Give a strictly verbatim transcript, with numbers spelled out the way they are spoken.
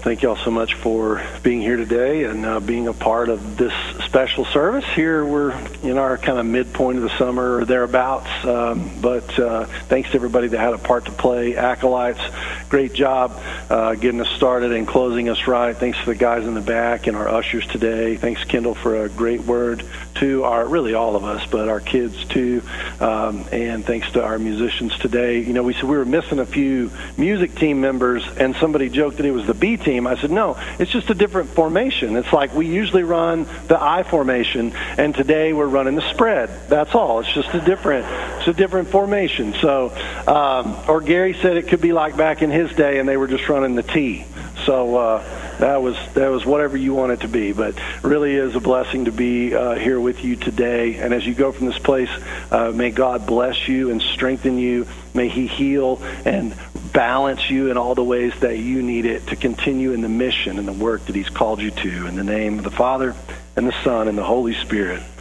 thank y'all so much for being here today and uh, being a part of this special service. Here we're in our kind of midpoint of the summer or thereabouts, um, but uh, thanks to everybody that had a part to play. Acolytes, great job uh, getting us started and closing us right. Thanks to the guys in the back and our ushers today. Thanks, Kendall, for a great word to our, really all of us, but our kids too. Um, and thanks to our musicians today. You know, we said we were missing a few music team members, and somebody joked that it was the B team. I said, no, it's just a different formation. It's like we usually run the I formation, and today we're running the spread. That's all. It's just a different, it's a different formation. So, um, or Gary said it could be like back in his day, and they were just running the T. So uh, that was that was whatever you want it to be. But really is a blessing to be uh, here with you today. And as you go from this place, uh, may God bless you and strengthen you. May he heal and balance you in all the ways that you need it to continue in the mission and the work that he's called you to. In the name of the Father, and the Son, and the Holy Spirit.